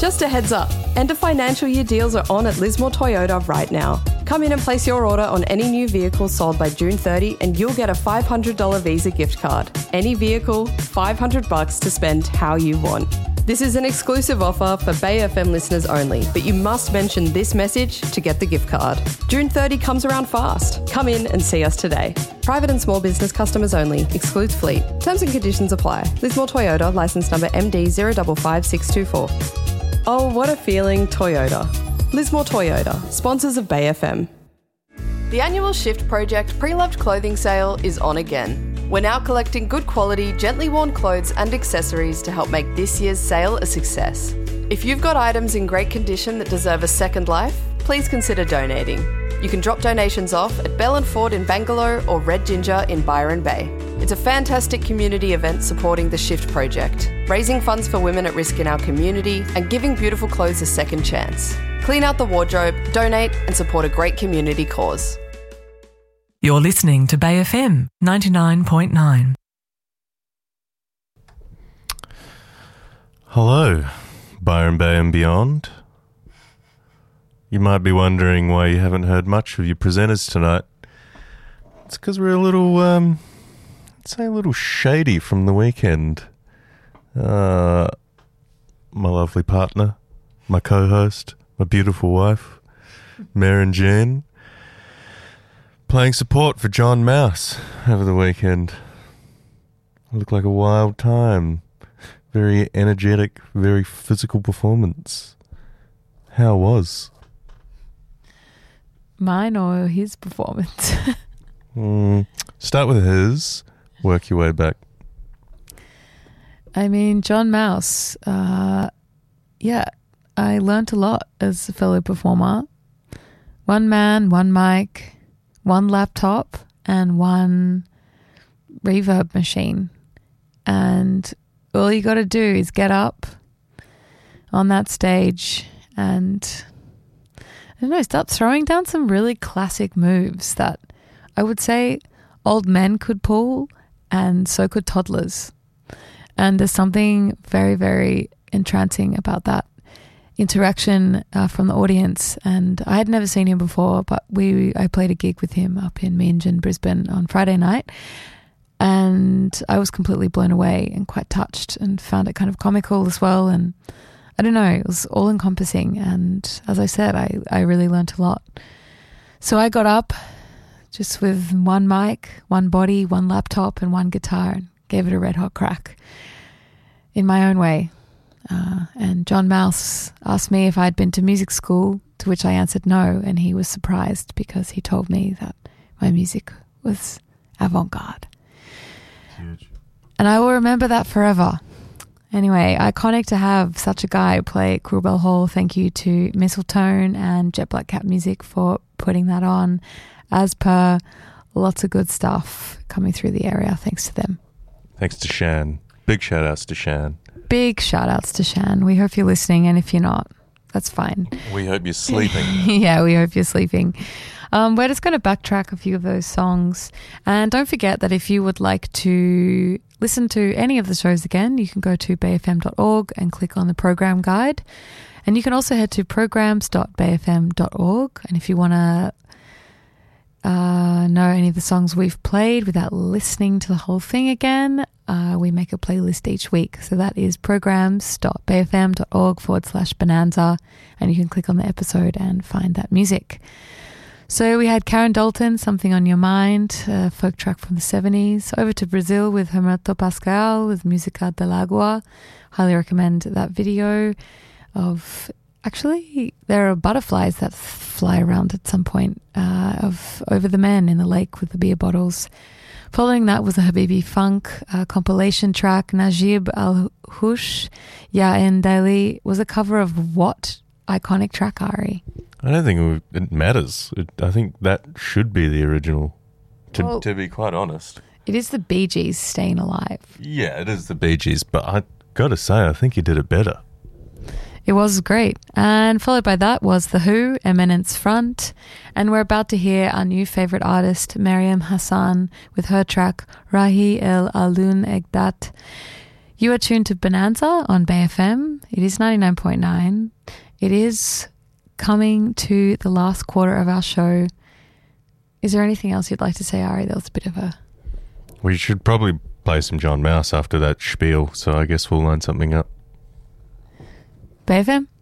Just a heads up, end of financial year deals are on at Lismore Toyota right now. Come in and place your order on any new vehicle sold by June 30 and you'll get a $500 Visa gift card. Any vehicle, $500 to spend how you want. This is an exclusive offer for Bay FM listeners only, but you must mention this message to get the gift card. June 30 comes around fast. Come in and see us today. Private and small business customers only. Excludes fleet. Terms and conditions apply. Lismore Toyota, licence number MD 055624. Oh, what a feeling, Toyota. Lismore Toyota, sponsors of Bay FM. The annual Shift Project pre-loved clothing sale is on again. We're now collecting good quality, gently worn clothes and accessories to help make this year's sale a success. If you've got items in great condition that deserve a second life, please consider donating. You can drop donations off at Bell and Ford in Bangalore or Red Ginger in Byron Bay. It's a fantastic community event supporting the Shift Project, raising funds for women at risk in our community and giving beautiful clothes a second chance. Clean out the wardrobe, donate and support a great community cause. You're listening to Bay FM 99.9. Hello, Byron Bay and beyond. You might be wondering why you haven't heard much of your presenters tonight. It's because we're a little, I'd say a little shady from the weekend. My lovely partner, my co-host, my beautiful wife, Maren Jane, playing support for John Mouse over the weekend. It looked like a wild time. Very energetic, very physical performance. How was? Mine or his performance? Start with his, work your way back. I mean, John Mouse, yeah, I learnt a lot as a fellow performer. One man, one mic, one laptop and one reverb machine. And all you got to do is get up on that stage and, I don't know, start throwing down some really classic moves that I would say old men could pull and so could toddlers. And there's something very, very entrancing about that interaction from the audience. And I had never seen him before, but I played a gig with him up in Minge in Brisbane on Friday night, and I was completely blown away and quite touched and found it kind of comical as well. And I don't know, it was all encompassing, and as I said, I really learnt a lot. So I got up just with one mic, one body, one laptop and one guitar and gave it a red hot crack in my own way. And John Mouse asked me if I'd been to music school, to which I answered no, and he was surprised because he told me that my music was avant-garde. Huge. And I will remember that forever. Anyway, iconic to have such a guy play at Quilbell Hall. Thank you to Mistletoe and Jet Black Cat Music for putting that on. As per, lots of good stuff coming through the area. Thanks to them. Thanks to Shan. Big shout outs to Shan. Big shout outs to Shan. We hope you're listening, and if you're not, that's fine. We hope you're sleeping. Yeah, we hope you're sleeping. We're just going to backtrack a few of those songs. And don't forget that if you would like to listen to any of the shows again, you can go to bayfm.org and click on the program guide. And you can also head to programs.bayfm.org. And if you want to know any of the songs we've played without listening to the whole thing again, we make a playlist each week. So that is programs.bayfm.org/bonanza, and you can click on the episode and find that music. So we had Karen Dalton, Something on Your Mind, a folk track from the 70s. Over to Brazil with Hermeto Pascal with Música del Agua. Highly recommend that video of... Actually, there are butterflies that fly around at some point over the men in the lake with the beer bottles. Following that was a Habibi Funk compilation track. Najib Al-Hush, Ya En Daily, was a cover of what iconic track, Ari? I don't think it matters. I think that should be the original, to be quite honest. It is the Bee Gees, Staying Alive. Yeah, it is the Bee Gees, but I got to say, I think you did it better. It was great. And followed by that was The Who, Eminence Front. And we're about to hear our new favourite artist, Mariam Hassan, with her track Rahi El Alun Egdat. You are tuned to Bonanza on Bay FM. It is 99.9. It is coming to the last quarter of our show. Is there anything else you'd like to say, Ari? That was a bit of a... We should probably play some John Mouse after that spiel, so I guess we'll line something up. Bay FM?